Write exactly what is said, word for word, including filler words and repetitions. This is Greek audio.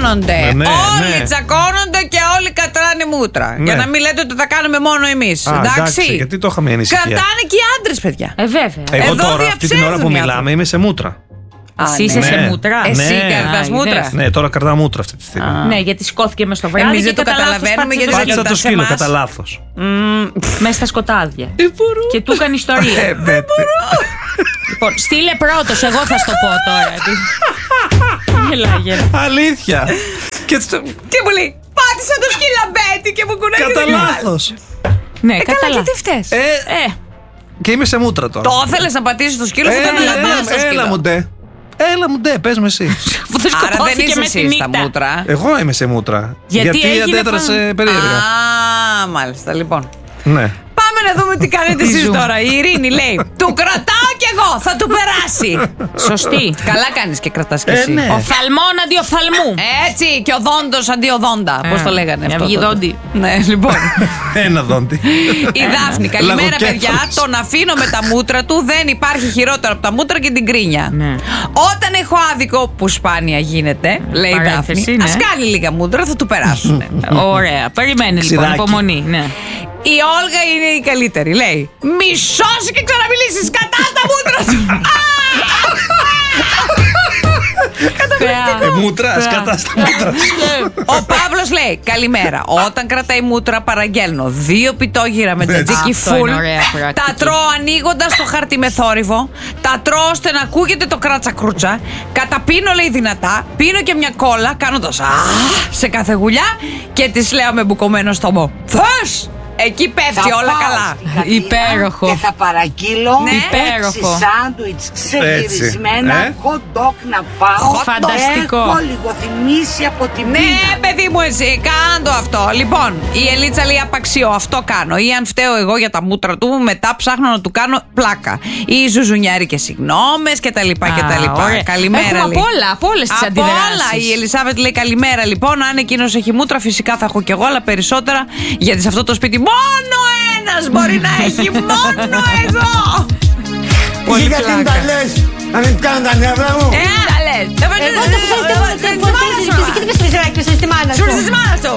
τσακώνονται. Ναι, ναι, όλοι ναι. τσακώνονται και όλοι κατράνε μούτρα. Ναι. Για να μην λέτε ότι τα κάνουμε μόνο εμείς. Εντάξει. εντάξει, γιατί το είχαμε ανησυχία. Κρατάνε και οι άντρες, παιδιά. Ε, βέβαια. Εγώ Εδώ τώρα, αυτή την ώρα που διαψεύδουν οι μιλάμε, είμαι σε μούτρα. Εσύ είσαι ναι. σε μούτρα. Εσύ Ναι. κρατάς Α, μούτρα. είδες. Ναι, τώρα κρατάω μούτρα αυτή τη στιγμή. Ναι, γιατί σκόθηκε μες στο βράδυ. Εμείς και δεν το κατά λάθος καταλαβαίνουμε, πάτησε γιατί το δεν Πάτησα σκύλο. το σε σκύλο, εμάς. κατά λάθος. Μες στα σκοτάδια. Δεν μπορώ. Και του έκανε ιστορία. Ε, ναι. Λοιπόν, στείλε πρώτος, εγώ θα στο πω τώρα. Γελά, γελά. Αλήθεια. Και στο- Τι μου λέει, πάτησα το σκυλαμπέτι και μου κουνάει κατά το κεφάλι. λάθος. Ναι, Ε, κατά καλά, λάθος. γιατί φταίς. Ε, Ε, και είμαι σε μούτρα τώρα. Το ήθελες να πατήσεις το σκύλο, σου Έλα, ήταν λαμπάς το έλα, έλα σκύλο. μου ντε. Έλα μου ντε, πες με εσύ. που δεν Άρα δεν σκοτώθηκε είσαι με τη εσύ στα νύχτα. μούτρα. Εγώ είμαι σε μούτρα. Γιατί έγινε αντέδρασε φαν- περίεργα. Α, μάλιστα, λοιπόν. Ναι. Πάμε να δούμε τι κάνετε Τι εσείς ζούμε. τώρα. Η Ειρήνη λέει, του κρατάω κι εγώ, θα του περάσει. Σωστή. Καλά κάνεις και κρατάς κι Ε, εσύ. ναι. Οφθαλμόν αντί οφθαλμού. Έτσι, και ο δόντος αντί ο δόντα. Πώς το λέγανε μια αυτό. αυγή τότε. δόντι. Ναι, λοιπόν. Ένα δόντι. Η Δάφνη, καλημέρα Λαγοκέφαλος. παιδιά. Τον αφήνω με τα μούτρα του. Δεν υπάρχει χειρότερο από τα μούτρα και την κρίνια. Ναι. Όταν έχω άδικο, που σπάνια γίνεται, λέει η Παρένθεση, Δάφνη, ναι. ας κάνει λίγα μούτρα, θα του περάσουν. Ωραία. Περιμένει λοιπόν. Ξηδάκι. Υπομονή. Ναι. Η Όλγα είναι η καλύτερη. Λέει, μη σώσει και ξαναμιλήσεις κατά τα μούτρα του. Ε, μούτρα, σκατά στα μούτρα. Ο Παύλος λέει, καλημέρα. Όταν κρατάει μούτρα, παραγγέλνω δύο πιτόγυρα με τζατζίκι Αυτό φουλ. είναι ωραία πρακτική. Τα τρώω ανοίγοντας το χαρτί με θόρυβο. Τα τρώω ώστε να ακούγεται το κράτσα κρούτσα. Καταπίνω, λέει, δυνατά. Πίνω και μια κόλλα, κάνοντας α σε κάθε γουλιά. Και της λέω με μπουκωμένο στομό, θες! Εκεί πέφτει όλα καλά. Υπέροχο. Και θα παραγγείλω Ναι. Υπέροχο. έξι σάντουιτς ξεγυρισμένα, Έτσι, ε. hot dog να φάω. Φανταστικό. Έχω λίγο θυμίσει από την Ναι, πείνα. παιδί μου, εσύ, κάντο αυτό. Λοιπόν, η Ελίτσα λέει απαξιώ, αυτό κάνω. Ή αν φταίω εγώ για τα μούτρα του, μετά ψάχνω να του κάνω πλάκα. Ή ζουζουνιάρικες συγγνώμες κτλ. ωραία. Καλημέρα, Έχουμε λέει. απ' όλα, απ' όλες τις Απ' αντιδράσεις. όλα. Η Ελισάβετ λέει καλημέρα, λοιπόν. Αν εκείνος έχει μούτρα, φυσικά θα έχω κι εγώ, αλλά περισσότερα. Γιατί σε αυτό το σπίτι μόνο ένας μπορεί να έχει, μόνο εγώ. Πολύ Γιατί πλάκα. τα λες, να μην κάνουν τα νεύρα μου. Ε, τα λες. Εγώ το ξέρω, τι μάνα σου. Σου τη μάνα σου.